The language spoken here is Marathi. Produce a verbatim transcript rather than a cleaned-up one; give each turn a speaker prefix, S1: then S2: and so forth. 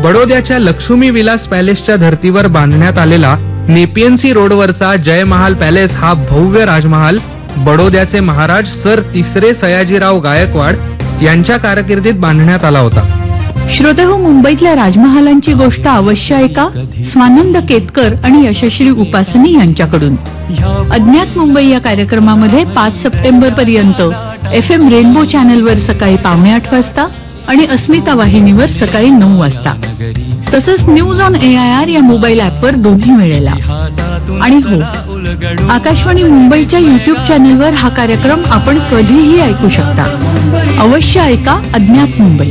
S1: बडोद्याच्या लक्ष्मी विलास पॅलेसच्या धर्तीवर बांधण्यात आलेला नेपियन्सी रोडवरचा जय महाल पॅलेस हा भव्य राजमहाल बडोद्याचे महाराज सर तिसरे सयाजीराव गायकवाड यांच्या कारकिर्दीत बांधण्यात आला होता.
S2: श्रोतेहो, मुंबईतल्या राजमहालांची गोष्ट अवश्य ऐका स्वानंद केतकर आणि यशश्री उपासनी यांच्याकडून. अज्ञात मुंबई या कार्यक्रमामध्ये पाच सप्टेंबर पर्यंत एफ एम रेनबो चॅनलवर सकाळी पावणे आठ वाजता आणि अस्मिता वाहिनीवर सकाळी नऊ वाजता, तसंच news on A I R या मोबाईल ऍपवर दोन्ही वेळेला. आणि हो, आकाशवाणी मुंबईच्या युट्यूब चॅनलवर हा कार्यक्रम आपण कधीही ऐकू शकता. अवश्य ऐका अज्ञात मुंबई.